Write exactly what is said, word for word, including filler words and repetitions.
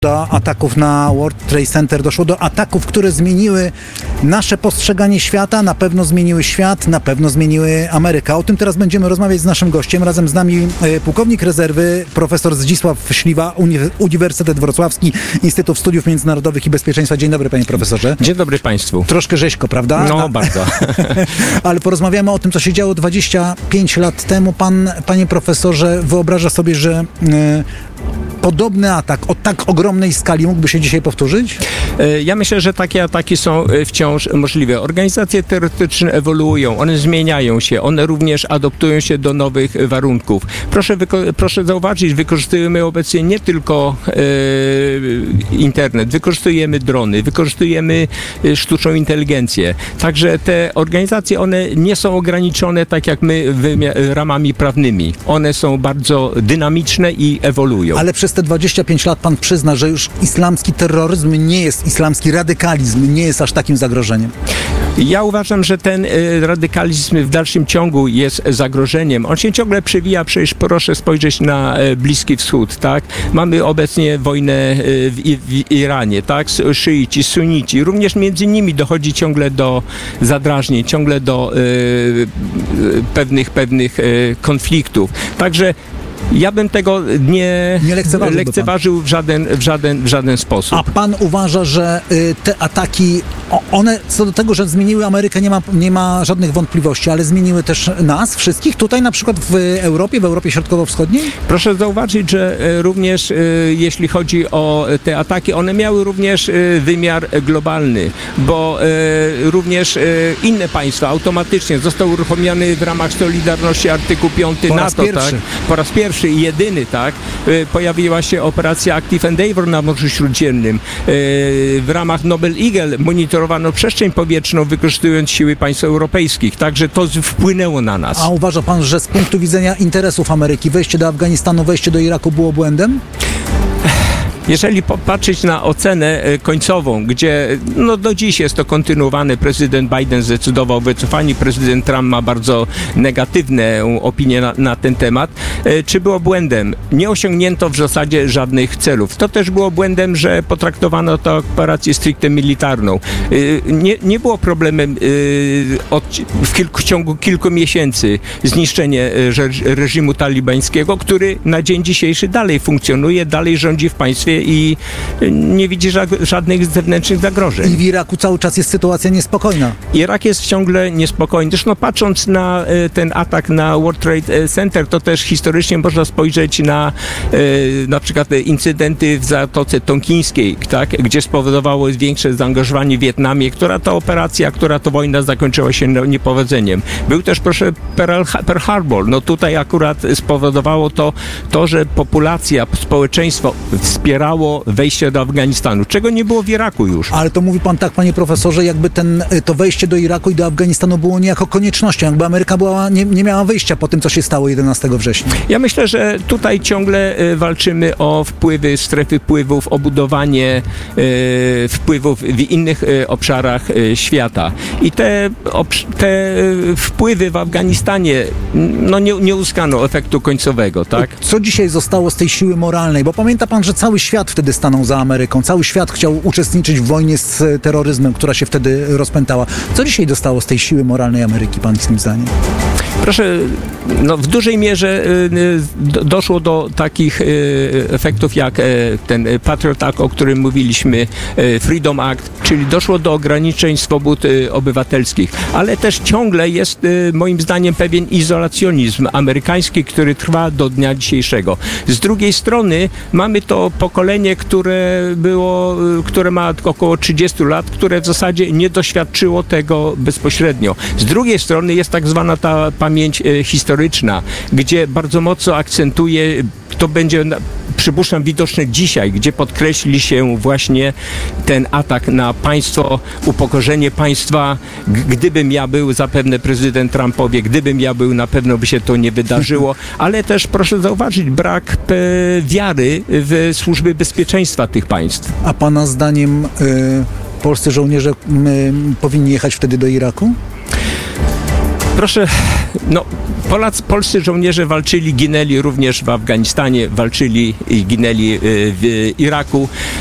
do ataków na World Trade Center, doszło do ataków, które zmieniły nasze postrzeganie świata, na pewno zmieniły świat, na pewno zmieniły Amerykę. O tym teraz będziemy rozmawiać z naszym gościem. Razem z nami pułkownik rezerwy, profesor Zdzisław Śliwa, Uni- Uniwersytet Wrocławski, Instytut Studiów Międzynarodowych i Bezpieczeństwa. Dzień dobry, panie profesorze. Dzień dobry państwu. Troszkę rzeźko, prawda? No, bardzo. Ale porozmawiamy o tym, co się działo dwadzieścia pięć lat temu. Pan, panie profesorze, wyobraża sobie, że yy, podobny atak o tak ogromnej skali mógłby się dzisiaj powtórzyć? Ja myślę, że takie ataki są wciąż możliwe. Organizacje terrorystyczne ewoluują, one zmieniają się, one również adoptują się do nowych warunków. Proszę, wyko- proszę zauważyć, wykorzystujemy obecnie nie tylko e, internet, wykorzystujemy drony, wykorzystujemy sztuczną inteligencję. Także te organizacje, one nie są ograniczone tak jak my wymia- ramami prawnymi. One są bardzo dynamiczne i ewoluują. Ale przez te dwadzieścia pięć lat pan przyzna, że już islamski terroryzm nie jest, islamski radykalizm nie jest aż takim zagrożeniem. Ja uważam, że ten y, radykalizm w dalszym ciągu jest zagrożeniem. On się ciągle przewija, przecież proszę spojrzeć na y, Bliski Wschód, tak? Mamy obecnie wojnę y, w, I- w Iranie, tak? Szyici, sunici. Również między nimi dochodzi ciągle do zadrażnień, ciągle do y, y, pewnych, pewnych y, konfliktów. Także ja bym tego nie, Nie lekceważył lekceważył w żaden, w, żaden, w żaden sposób. A pan uważa, że y, te ataki, o, one co do tego, że zmieniły Amerykę, nie ma, nie ma żadnych wątpliwości, ale zmieniły też nas, wszystkich, tutaj na przykład w Europie, w Europie Środkowo-Wschodniej? Proszę zauważyć, że e, również e, jeśli chodzi o te ataki, one miały również e, wymiar globalny, bo e, również e, inne państwa automatycznie został uruchomiony w ramach Solidarności artykuł piąty Po raz NATO, pierwszy. tak? Po raz pierwszy i jedyny, tak? E, pojawiła się operacja Active Endeavour na Morzu Śródziemnym. E, w ramach Noble Eagle monitorowano przestrzeń powietrzną, wykorzystując siły państw europejskich, także to z- wpłynęło na nas. A uważa pan, że z punktu widzenia interesów Ameryki wejście do Afganistanu, wejście do Iraku było błędem? Jeżeli popatrzeć na ocenę e, końcową, gdzie no do dziś jest to kontynuowane, prezydent Biden zdecydował o wycofaniu, prezydent Trump ma bardzo negatywną opinię na, na ten temat, e, czy było błędem? Nie osiągnięto w zasadzie żadnych celów. To też było błędem, że potraktowano to operację stricte militarną. E, nie, nie było problemem e, od, w, kilku, w ciągu kilku miesięcy zniszczenie e, reż- reżimu talibańskiego, który na dzień dzisiejszy dalej funkcjonuje, dalej rządzi w państwie i nie widzi ża- żadnych zewnętrznych I zagrożeń. w Iraku cały czas jest sytuacja niespokojna. Irak jest ciągle niespokojny. Zresztą patrząc na e, ten atak na World Trade Center, to też historycznie można spojrzeć na e, na przykład incydenty w Zatoce Tonkińskiej, tak, gdzie spowodowało większe zaangażowanie w Wietnamie, która to operacja, która to wojna zakończyła się no, niepowodzeniem. Był też, proszę, Pearl, Pearl Harbor. No tutaj akurat spowodowało to, to, że populacja, społeczeństwo wspierało wejście do Afganistanu, czego nie było w Iraku już. Ale to mówi pan tak, panie profesorze, jakby ten, to wejście do Iraku i do Afganistanu było niejako koniecznością, jakby Ameryka była, nie, nie miała wyjścia po tym, co się stało jedenastego września. Ja myślę, że tutaj ciągle e, walczymy o wpływy, strefy wpływów, o budowanie e, wpływów w innych e, obszarach e, świata. I te, obsz- te e, wpływy w Afganistanie, no nie, nie uzyskano efektu końcowego, tak? Co dzisiaj zostało z tej siły moralnej? Bo pamięta pan, że cały świat wtedy stanął za Ameryką. Cały świat chciał uczestniczyć w wojnie z terroryzmem, która się wtedy rozpętała. Co dzisiaj zostało z tej siły moralnej Ameryki, pańskim zdaniem? Proszę, no w dużej mierze y, y, do- doszło do takich y, efektów jak y, ten Patriot Act, o którym mówiliśmy, y, Freedom Act, czyli doszło do ograniczeń swobód y, obywatelskich, ale też ciągle jest y, moim zdaniem pewien izolacjonizm amerykański, który trwa do dnia dzisiejszego. Z drugiej strony mamy to pokolenie, które było, y, które ma około trzydzieści lat, które w zasadzie nie doświadczyło tego bezpośrednio. Z drugiej strony jest tak zwana ta pamięć e, historyczna, gdzie bardzo mocno akcentuje, to będzie na, przypuszczam widoczne dzisiaj, gdzie podkreśli się właśnie ten atak na państwo, upokorzenie państwa. G- Gdybym ja był, zapewne prezydent Trump powie, gdybym ja był, na pewno by się to nie wydarzyło, ale też proszę zauważyć brak e, wiary w służby bezpieczeństwa tych państw. A pana zdaniem y, polscy żołnierze y, powinni jechać wtedy do Iraku? Proszę, no Polacy, polscy żołnierze walczyli, ginęli również w Afganistanie, walczyli i ginęli w Iraku.